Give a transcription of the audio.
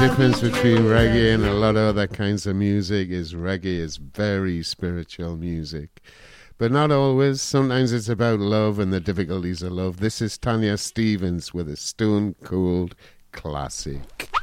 Difference between reggae and a lot of other kinds of music is reggae is very spiritual music, but not always. Sometimes it's about love and the difficulties of love. This is Tanya Stevens with a stone cold classic.